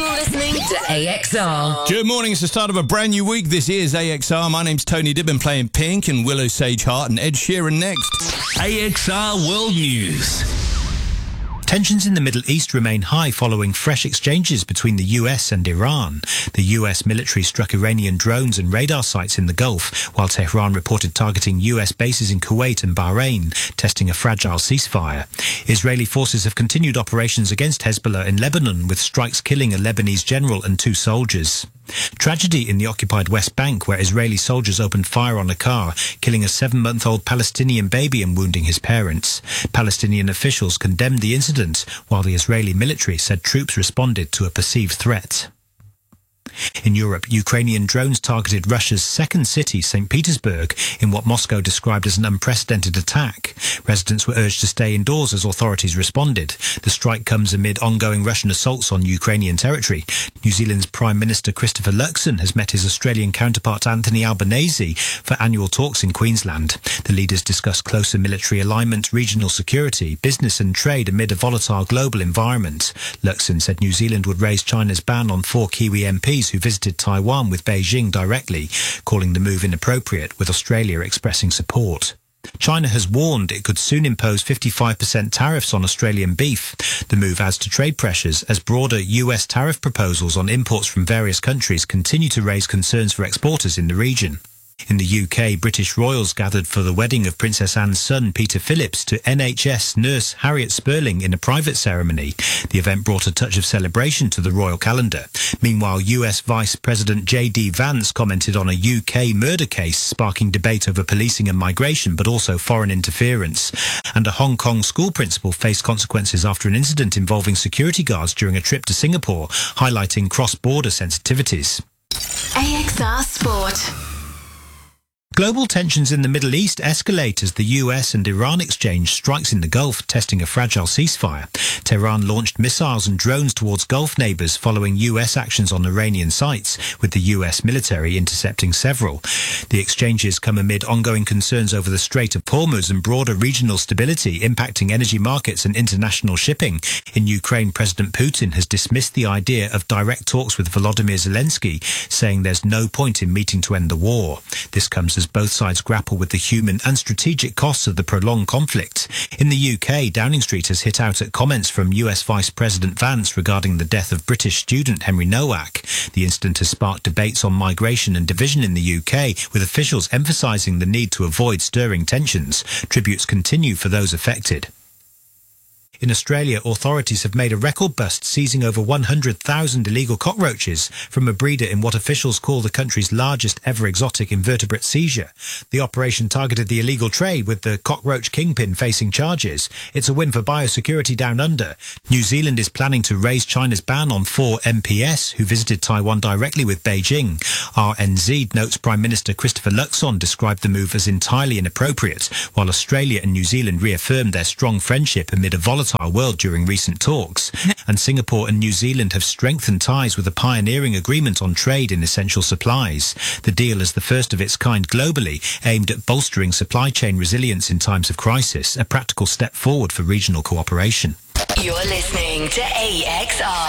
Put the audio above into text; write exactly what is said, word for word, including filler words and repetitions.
You're listening to A X R. Good morning. It's the start of a brand new week. This is A X R. My name's Tony Dibben, playing Pink and Willow Sage Heart and Ed Sheeran next. A X R World News. Tensions in the Middle East remain high following fresh exchanges between the U S and Iran. The U S military struck Iranian drones and radar sites in the Gulf, while Tehran reported targeting U S bases in Kuwait and Bahrain, testing a fragile ceasefire. Israeli forces have continued operations against Hezbollah in Lebanon, with strikes killing a Lebanese general and two soldiers. Tragedy in the occupied West Bank, where Israeli soldiers opened fire on a car, killing a seven-month-old Palestinian baby and wounding his parents. Palestinian officials condemned the incident, while the Israeli military said troops responded to a perceived threat. In Europe, Ukrainian drones targeted Russia's second city, Saint Petersburg, in what Moscow described as an unprecedented attack. Residents were urged to stay indoors as authorities responded. The strike comes amid ongoing Russian assaults on Ukrainian territory. New Zealand's Prime Minister Christopher Luxon has met his Australian counterpart Anthony Albanese for annual talks in Queensland. The leaders discussed closer military alignment, regional security, business and trade amid a volatile global environment. Luxon said New Zealand would raise China's ban on four Kiwi M Ps who visited Taiwan with Beijing directly, calling the move inappropriate, with Australia expressing support. China has warned it could soon impose fifty-five percent tariffs on Australian beef. The move adds to trade pressures as broader U S tariff proposals on imports from various countries continue to raise concerns for exporters in the region. In the U K, British royals gathered for the wedding of Princess Anne's son, Peter Phillips, to N H S nurse Harriet Spurling in a private ceremony. The event brought a touch of celebration to the royal calendar. Meanwhile, U S Vice President J D Vance commented on a U K murder case sparking debate over policing and migration, but also foreign interference. And a Hong Kong school principal faced consequences after an incident involving security guards during a trip to Singapore, highlighting cross-border sensitivities. A X R Sport. Global tensions in the Middle East escalate as the U S and Iran exchange strikes in the Gulf, testing a fragile ceasefire. Tehran launched missiles and drones towards Gulf neighbours following U S actions on Iranian sites, with the U S military intercepting several. The exchanges come amid ongoing concerns over the Strait of Hormuz and broader regional stability impacting energy markets and international shipping. In Ukraine, President Putin has dismissed the idea of direct talks with Volodymyr Zelensky, saying there's no point in meeting to end the war. This comes as both sides grapple with the human and strategic costs of the prolonged conflict. In the U K, Downing Street has hit out at comments from U S Vice President Vance regarding the death of British student Henry Nowak. The incident has sparked debates on migration and division in the U K, with officials emphasising the need to avoid stirring tensions. Tributes continue for those affected. In Australia, authorities have made a record bust, seizing over one hundred thousand illegal cockroaches from a breeder in what officials call the country's largest ever exotic invertebrate seizure. The operation targeted the illegal trade, with the cockroach kingpin facing charges. It's a win for biosecurity down under. New Zealand is planning to raise China's ban on four M P S who visited Taiwan directly with Beijing. R N Z notes Prime Minister Christopher Luxon described the move as entirely inappropriate, while Australia and New Zealand reaffirmed their strong friendship amid a volatile world during recent talks. And Singapore and New Zealand have strengthened ties with a pioneering agreement on trade in essential supplies. The deal is the first of its kind globally, aimed at bolstering supply chain resilience in times of crisis, a practical step forward for regional cooperation. You're listening to A X R.